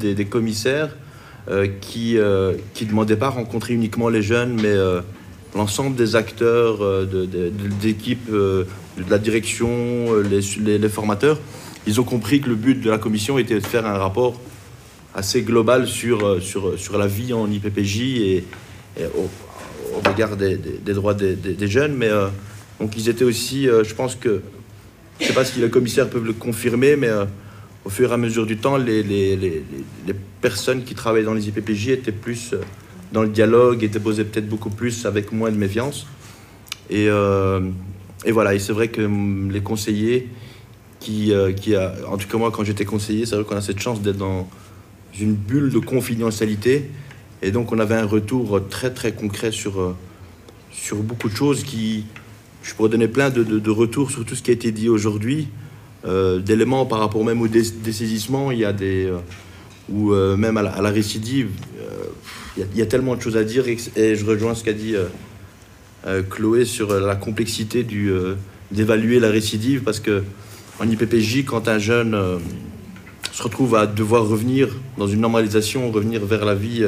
des commissaires qui demandaient pas à rencontrer uniquement les jeunes, mais l'ensemble des acteurs, de l'équipe, de la direction, les formateurs. Ils ont compris que le but de la commission était de faire un rapport assez global sur la vie en IPPJ et au regard des droits des jeunes. Mais donc ils étaient aussi, je pense que, je ne sais pas si les commissaires peuvent le confirmer, mais au fur et à mesure du temps, les personnes qui travaillaient dans les IPPJ étaient plus dans le dialogue, étaient posées peut-être beaucoup plus avec moins de méfiance. Et voilà, et c'est vrai que les conseillers en tout cas moi quand j'étais conseiller, c'est vrai qu'on a cette chance d'être dans une bulle de confidentialité, et donc on avait un retour très très concret sur beaucoup de choses je pourrais donner plein de retours sur tout ce qui a été dit aujourd'hui, d'éléments par rapport même au dessaisissement. Il y a ou même à la récidive, il y a tellement de choses à dire, et je rejoins ce qu'a dit Chloé sur la complexité d'évaluer la récidive, parce que en IPPJ, quand un jeune se retrouve à devoir revenir dans une normalisation, revenir vers la vie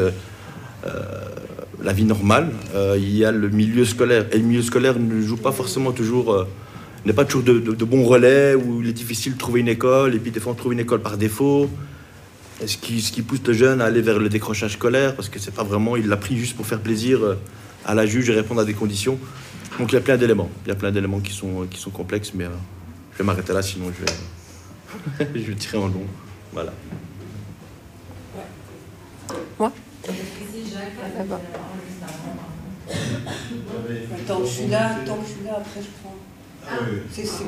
normale, il y a le milieu scolaire. Et le milieu scolaire ne joue pas forcément toujours, n'est pas toujours de bons relais, où il est difficile de trouver une école, et puis des fois on trouve une école par défaut. Ce qui pousse le jeune à aller vers le décrochage scolaire, parce que c'est pas vraiment, il l'a pris juste pour faire plaisir à la juge et répondre à des conditions. Donc il y a plein d'éléments. Il y a plein d'éléments qui sont complexes, mais je vais m'arrêter là, sinon je vais tirer en long. Voilà. Moi ? Tant que je suis là, après je prends. C'est sûr.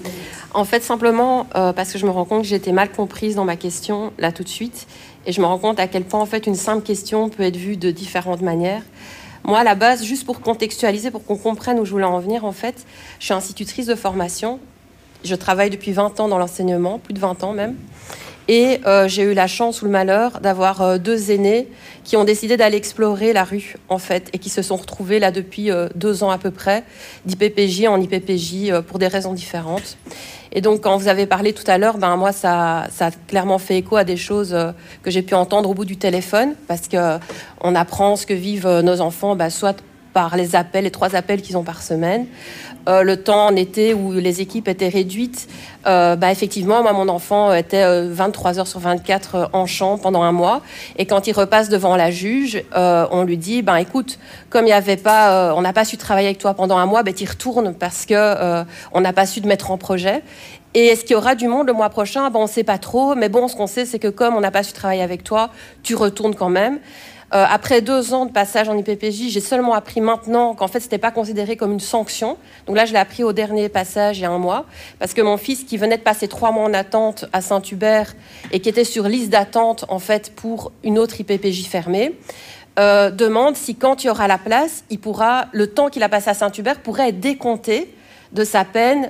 En fait, simplement parce que je me rends compte que j'ai été mal comprise dans ma question, là tout de suite, et je me rends compte à quel point, en fait, une simple question peut être vue de différentes manières. Moi, à la base, juste pour contextualiser, pour qu'on comprenne où je voulais en venir, en fait, je suis institutrice de formation. Je travaille depuis 20 ans dans l'enseignement, plus de 20 ans même. Et j'ai eu la chance ou le malheur d'avoir 2 aînés qui ont décidé d'aller explorer la rue, en fait, et qui se sont retrouvés là depuis 2 ans à peu près, d'IPPJ en IPPJ pour des raisons différentes. Et donc, quand vous avez parlé tout à l'heure, moi, ça a clairement fait écho à des choses que j'ai pu entendre au bout du téléphone, parce qu'on apprend ce que vivent nos enfants, soit par les 3 appels qu'ils ont par semaine. Le temps en été où les équipes étaient réduites, effectivement, moi, mon enfant était 23 heures sur 24 en champ pendant 1 mois. Et quand il repasse devant la juge, on lui dit, écoute, comme il y avait pas, on n'a pas su travailler avec toi pendant 1 mois, tu y retournes parce que on n'a pas su te mettre en projet. Et est-ce qu'il y aura du monde le mois prochain ? On ne sait pas trop, mais bon, ce qu'on sait, c'est que comme on n'a pas su travailler avec toi, tu retournes quand même. Après 2 ans de passage en IPPJ, j'ai seulement appris maintenant qu'en fait, ce n'était pas considéré comme une sanction. Donc là, je l'ai appris au dernier passage, il y a 1 mois, parce que mon fils, qui venait de passer 3 mois en attente à Saint-Hubert et qui était sur liste d'attente, en fait, pour une autre IPPJ fermée, demande si, quand il y aura la place, le temps qu'il a passé à Saint-Hubert pourrait être décompté de sa peine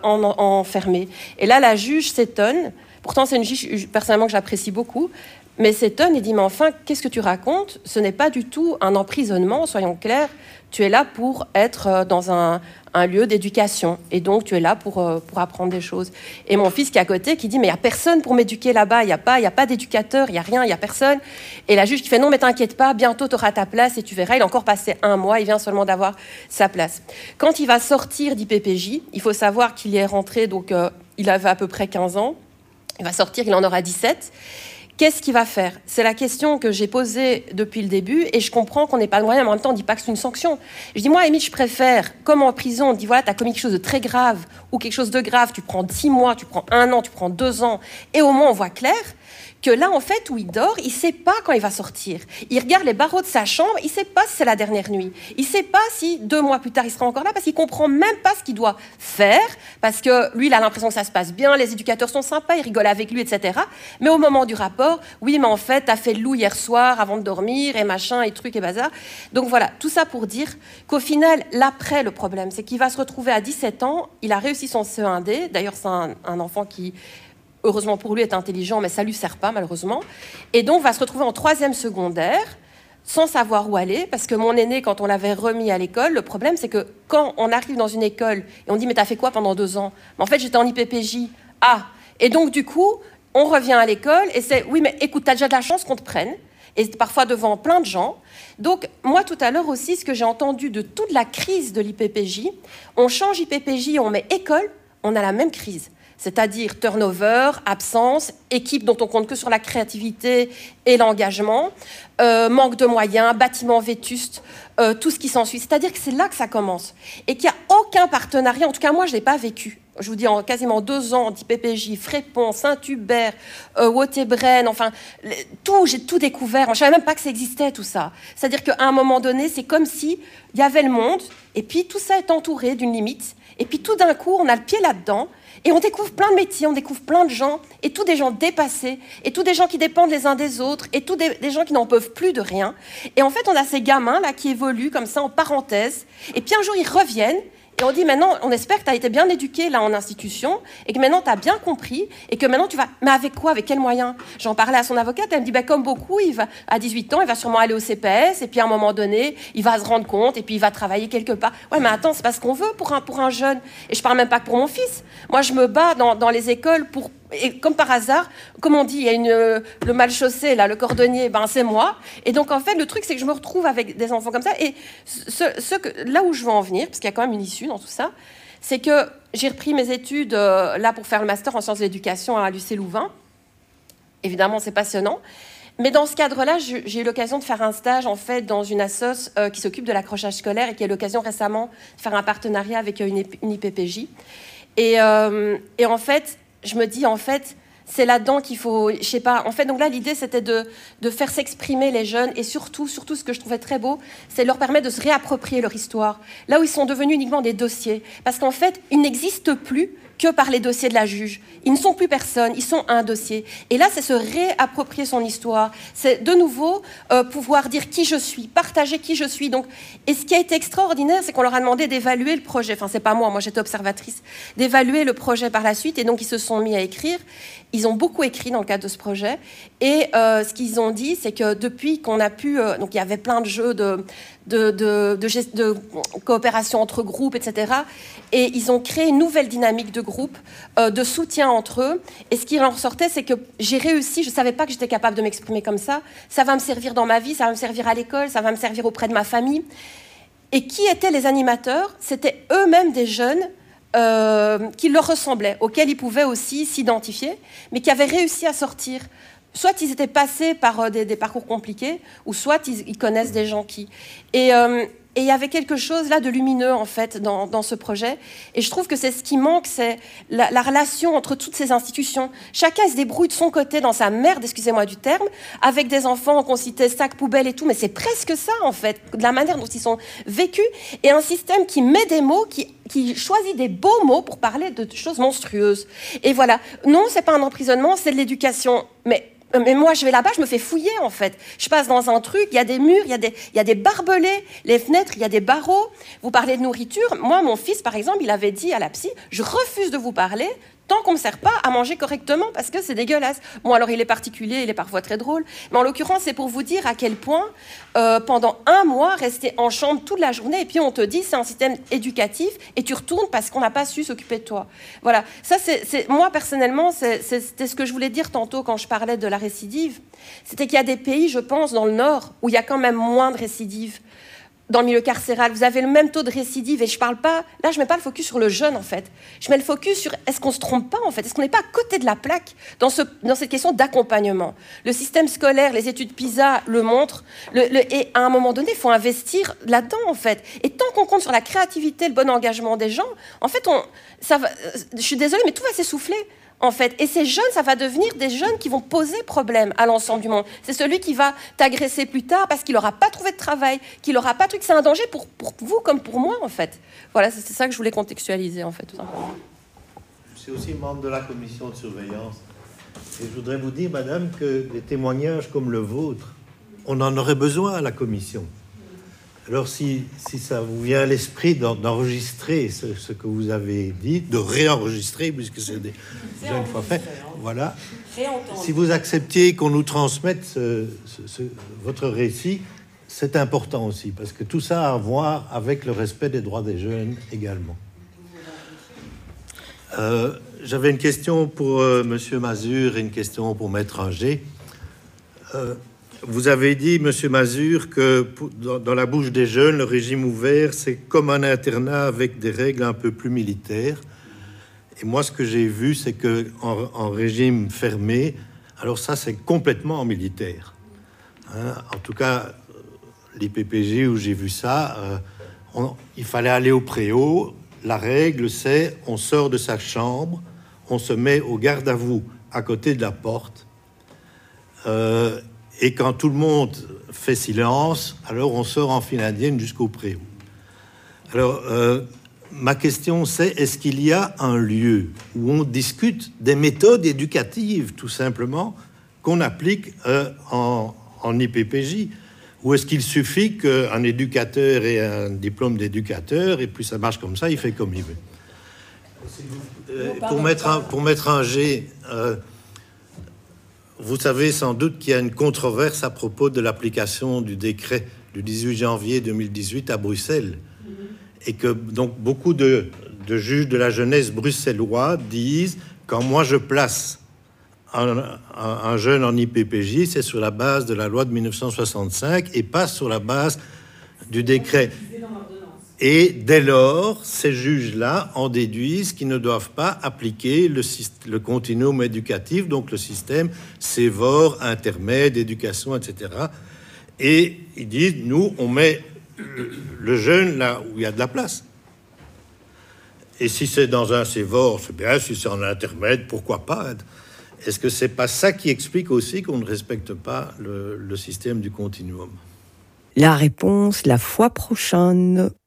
en fermé. Et là, la juge s'étonne. Pourtant, c'est une juge, personnellement, que j'apprécie beaucoup. Mais s'étonne et dit, mais enfin, qu'est-ce que tu racontes ? Ce n'est pas du tout un emprisonnement, soyons clairs. Tu es là pour être dans un lieu d'éducation. Et donc, tu es là pour apprendre des choses. Et mon fils qui est à côté, qui dit, mais il n'y a personne pour m'éduquer là-bas. Il n'y a pas d'éducateur, il n'y a rien, il n'y a personne. Et la juge qui fait, non, mais t'inquiète pas, bientôt tu auras ta place et tu verras. Il a encore passé 1 mois, il vient seulement d'avoir sa place. Quand il va sortir d'IPPJ, il faut savoir qu'il y est rentré, donc il avait à peu près 15 ans. Il va sortir, il en aura 17. Qu'est-ce qu'il va faire ? C'est la question que j'ai posée depuis le début, et je comprends qu'on n'ait pas de moyens, mais en même temps, on ne dit pas que c'est une sanction. Je dis, moi, Émile, je préfère, comme en prison, on dit, voilà, tu as commis quelque chose de très grave, ou quelque chose de grave, tu prends 6 mois, tu prends 1 an, tu prends 2 ans, et au moins on voit clair, que là, en fait, où il dort, il ne sait pas quand il va sortir. Il regarde les barreaux de sa chambre, il ne sait pas si c'est la dernière nuit. Il ne sait pas si 2 mois plus tard, il sera encore là, parce qu'il ne comprend même pas ce qu'il doit faire, parce que lui, il a l'impression que ça se passe bien, les éducateurs sont sympas, ils rigolent avec lui, etc. Mais au moment du rapport, oui, mais en fait, tu as fait le loup hier soir avant de dormir, et machin, et trucs, et bazar. Donc voilà, tout ça pour dire qu'au final, l'après, le problème, c'est qu'il va se retrouver à 17 ans, il a réussi son CE1D, d'ailleurs, c'est un enfant qui... heureusement pour lui, est intelligent, mais ça ne lui sert pas, malheureusement. Et donc, va se retrouver en 3e secondaire, sans savoir où aller, parce que mon aîné, quand on l'avait remis à l'école, le problème, c'est que quand on arrive dans une école, et on dit, mais t'as fait quoi pendant 2 ans ? Mais en fait, j'étais en IPPJ. Ah ! Et donc, du coup, on revient à l'école et c'est, oui, mais écoute, t'as déjà de la chance qu'on te prenne, et parfois devant plein de gens. Donc, moi, tout à l'heure aussi, ce que j'ai entendu de toute la crise de l'IPPJ, on change IPPJ, on met école, on a la même crise. C'est-à-dire turnover, absence, équipe dont on compte que sur la créativité et l'engagement, manque de moyens, bâtiments vétustes, tout ce qui s'ensuit. C'est-à-dire que c'est là que ça commence. Et qu'il n'y a aucun partenariat, en tout cas moi je ne l'ai pas vécu. Je vous dis, en quasiment 2 ans d'IPPJ, Frépont, Saint-Hubert, Wautebren, enfin, j'ai tout découvert. Je ne savais même pas que ça existait, tout ça. C'est-à-dire qu'à un moment donné, c'est comme s'il y avait le monde, et puis tout ça est entouré d'une limite, et puis tout d'un coup, on a le pied là-dedans, et on découvre plein de métiers, on découvre plein de gens, et tous des gens dépassés, et tous des gens qui dépendent les uns des autres, et tous des gens qui n'en peuvent plus de rien. Et en fait, on a ces gamins-là qui évoluent comme ça en parenthèse, et puis un jour, ils reviennent, et on dit maintenant, on espère que tu as été bien éduqué là en institution, et que maintenant tu as bien compris, et que maintenant tu vas... Mais avec quoi? Avec quels moyens? J'en parlais à son avocate, elle me dit, comme beaucoup, à 18 ans, il va sûrement aller au CPS, et puis à un moment donné, il va se rendre compte, et puis il va travailler quelque part. Ouais, mais attends, c'est pas ce qu'on veut pour un jeune. Et je parle même pas que pour mon fils. Moi, je me bats dans les écoles pour... Et comme par hasard, comme on dit, il y a le mal chaussé, là, le cordonnier, c'est moi. Et donc, en fait, le truc, c'est que je me retrouve avec des enfants comme ça. Et là où je veux en venir, parce qu'il y a quand même une issue dans tout ça, c'est que j'ai repris mes études là pour faire le master en sciences de l'éducation à l'UC Louvain. Évidemment, c'est passionnant. Mais dans ce cadre-là, j'ai eu l'occasion de faire un stage, en fait, dans une assoce qui s'occupe de l'accrochage scolaire et qui a eu l'occasion récemment de faire un partenariat avec une IPPJ. Et en fait... Je me dis, en fait, c'est là-dedans qu'il faut... Je sais pas. En fait, donc là, l'idée, c'était de faire s'exprimer les jeunes. Et surtout, ce que je trouvais très beau, c'est de leur permettre de se réapproprier leur histoire. Là où ils sont devenus uniquement des dossiers. Parce qu'en fait, ils n'existent plus que par les dossiers de la juge. Ils ne sont plus personne, ils sont un dossier. Et là, c'est se réapproprier son histoire. C'est de nouveau pouvoir dire qui je suis, partager qui je suis. Donc, et ce qui a été extraordinaire, c'est qu'on leur a demandé d'évaluer le projet. Enfin, c'est pas moi j'étais observatrice. D'évaluer le projet par la suite. Et donc, ils se sont mis à écrire. Ils ont beaucoup écrit dans le cadre de ce projet. Et ce qu'ils ont dit, c'est que depuis qu'on a pu... donc, il y avait plein de jeux de coopération entre groupes, etc. Et ils ont créé une nouvelle dynamique de groupe, de soutien entre eux. Et ce qui en ressortait, c'est que j'ai réussi, je ne savais pas que j'étais capable de m'exprimer comme ça. Ça va me servir dans ma vie, ça va me servir à l'école, ça va me servir auprès de ma famille. Et qui étaient les animateurs? C'était eux-mêmes des jeunes qui leur ressemblaient, auxquels ils pouvaient aussi s'identifier, mais qui avaient réussi à sortir. Soit ils étaient passés par des parcours compliqués, ou soit ils connaissent des gens qui... Et il y avait quelque chose là de lumineux, en fait, dans ce projet. Et je trouve que c'est ce qui manque, c'est la relation entre toutes ces institutions. Chacun se débrouille de son côté dans sa merde, excusez-moi du terme, avec des enfants qu'on citait sac, poubelle et tout, mais c'est presque ça, en fait, de la manière dont ils sont vécus. Et un système qui met des mots, qui choisit des beaux mots pour parler de choses monstrueuses. Et voilà. Non, c'est pas un emprisonnement, c'est de l'éducation. Mais moi, je vais là-bas, je me fais fouiller, en fait. Je passe dans un truc, il y a des murs, il y a des barbelés, les fenêtres, il y a des barreaux. Vous parlez de nourriture. Moi, mon fils, par exemple, il avait dit à la psy, je refuse de vous parler tant qu'on ne me sert pas à manger correctement parce que c'est dégueulasse. Bon, alors il est particulier, il est parfois très drôle. Mais en l'occurrence, c'est pour vous dire à quel point, pendant 1 mois, rester en chambre toute la journée, et puis on te dit, c'est un système éducatif, et tu retournes parce qu'on n'a pas su s'occuper de toi. Voilà. Ça, moi, personnellement, c'était ce que je voulais dire tantôt quand je parlais de la récidive. C'était qu'il y a des pays, je pense, dans le Nord, où il y a quand même moins de récidive. Dans le milieu carcéral, vous avez le même taux de récidive, et je parle pas, là je mets pas le focus sur le jeune en fait, je mets le focus sur est-ce qu'on se trompe pas en fait, est-ce qu'on n'est pas à côté de la plaque dans cette question d'accompagnement. Le système scolaire, les études PISA le montrent, et à un moment donné, il faut investir là-dedans en fait. Et tant qu'on compte sur la créativité, le bon engagement des gens, en fait, je suis désolée, mais tout va s'essouffler. En fait. Et ces jeunes, ça va devenir des jeunes qui vont poser problème à l'ensemble du monde. C'est celui qui va t'agresser plus tard parce qu'il n'aura pas trouvé de travail, qu'il n'aura pas truc. C'est un danger pour vous comme pour moi, en fait. Voilà, c'est ça que je voulais contextualiser, en fait, tout simplement. Je suis aussi membre de la commission de surveillance. Et je voudrais vous dire, madame, que des témoignages comme le vôtre, on en aurait besoin à la commission. Alors, si ça vous vient à l'esprit d'enregistrer ce que vous avez dit, de réenregistrer, puisque c'est déjà une fois fait, voilà. Si vous acceptiez qu'on nous transmette votre récit, c'est important aussi, parce que tout ça a à voir avec le respect des droits des jeunes également. J'avais une question pour Monsieur Mazure et une question pour Maître Inger. Vous avez dit, Monsieur Mazure, que dans la bouche des jeunes, le régime ouvert, c'est comme un internat avec des règles un peu plus militaires. Et moi, ce que j'ai vu, c'est que en régime fermé, alors ça, c'est complètement militaire. Hein, en tout cas, l'IPPJ, où j'ai vu ça, il fallait aller au préau. La règle, c'est on sort de sa chambre, on se met au garde à vous à côté de la porte. Et quand tout le monde fait silence, alors on sort en file indienne jusqu'au préau. Alors, ma question, c'est est-ce qu'il y a un lieu où on discute des méthodes éducatives, tout simplement, qu'on applique en IPPJ? Ou est-ce qu'il suffit qu'un éducateur ait un diplôme d'éducateur et puis ça marche comme ça, il fait comme il veut? Pour mettre un G, vous savez sans doute qu'il y a une controverse à propos de l'application du décret du 18 janvier 2018 à Bruxelles. Et que donc beaucoup de juges de la jeunesse bruxellois disent quand moi je place un jeune en IPPJ, c'est sur la base de la loi de 1965 et pas sur la base du décret. Et dès lors, ces juges-là en déduisent qu'ils ne doivent pas appliquer le continuum éducatif, donc le système sévère, intermède, éducation, etc. Et ils disent, nous, on met le jeune là où il y a de la place. Et si c'est dans un sévère, c'est bien. Si c'est en intermède, pourquoi pas? Est-ce que c'est pas ça qui explique aussi qu'on ne respecte pas le système du continuum? La réponse la fois prochaine.